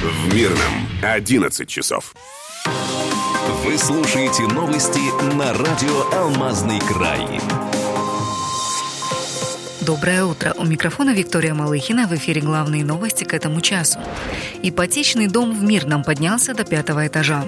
В Мирном 11 часов. Вы слушаете новости на радио «Алмазный край». Доброе утро. У микрофона Виктория Малыхина. В эфире главные новости к этому часу. Ипотечный дом в Мирном поднялся до 5-го этажа.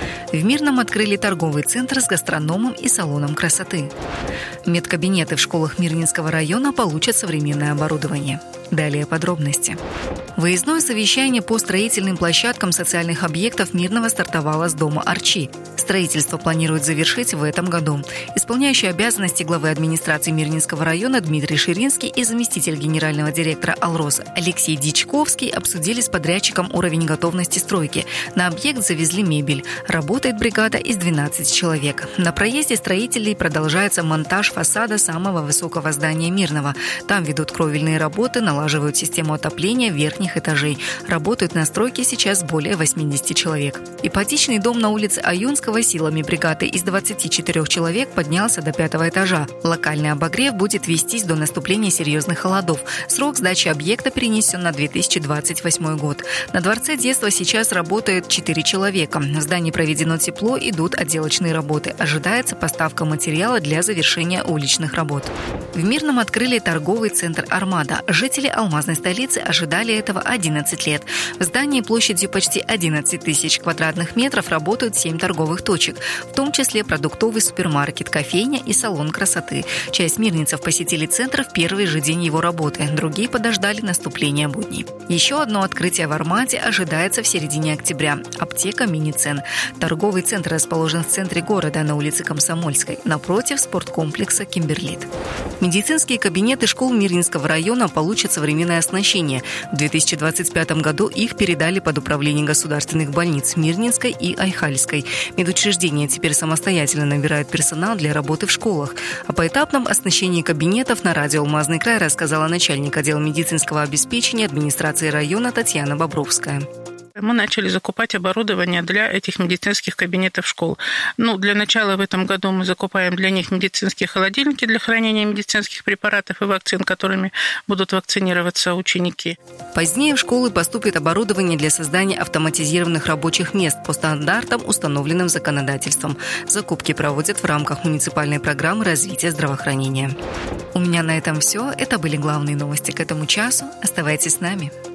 В Мирном открыли торговый центр с гастрономом и салоном красоты. Медкабинеты в школах Мирнинского района получат современное оборудование. Далее подробности. Выездное совещание по строительным площадкам социальных объектов Мирного стартовало с дома Арчи. Строительство планируют завершить в этом году. Исполняющий обязанности главы администрации Мирнинского района Дмитрий Ширинский и заместитель генерального директора «Алрос» Алексей Дичковский обсудили с подрядчиком уровень готовности стройки. На объект завезли мебель. Работает бригада из 12 человек. На проезде строителей продолжается монтаж фасада самого высокого здания Мирного. Там ведут кровельные работы, налаживают систему отопления верхних этажей. Работают на стройке сейчас более 80 человек. Ипотечный дом на улице Аюнского силами бригады из 24 человек поднялся до 5-го этажа. Локальный обогрев будет вестись до наступления серьезных холодов. Срок сдачи объекта перенесен на 2028 год. На Дворце детства сейчас работает 4 человека. В здании проведено тепло, идут отделочные работы. Ожидается поставка материала для завершения уличных работ. В Мирном открыли торговый центр «Армада». Жители алмазной столицы ожидали этого 11 лет. В здании площадью почти 11 тысяч квадратных метров работают 7 торговых точек, в том числе продуктовый супермаркет, кофейня и салон красоты. Часть мирнинцев посетили центр в первый же день его работы, другие подождали наступления будней. Еще одно открытие в «Армаде» ожидается в середине октября. Аптека «Миницен». Торговый центр расположен в центре города на улице Комсомольской, напротив спорткомплекса «Кимберлит». Медицинские кабинеты школ Мирнинского района получат современное оснащение. В 2025 году их передали под управление государственных больниц Мирнинской и Айхальской. Медучреждения теперь самостоятельно набирают персонал для работы в школах. О поэтапном оснащении кабинетов на радио «Алмазный край» рассказала начальник отдела медицинского обеспечения администрации района Татьяна Бобровская. Мы начали закупать оборудование для этих медицинских кабинетов школ. Для начала в этом году мы закупаем для них медицинские холодильники для хранения медицинских препаратов и вакцин, которыми будут вакцинироваться ученики. Позднее в школы поступит оборудование для создания автоматизированных рабочих мест по стандартам, установленным законодательством. Закупки проводят в рамках муниципальной программы развития здравоохранения. У меня на этом все. Это были главные новости к этому часу. Оставайтесь с нами.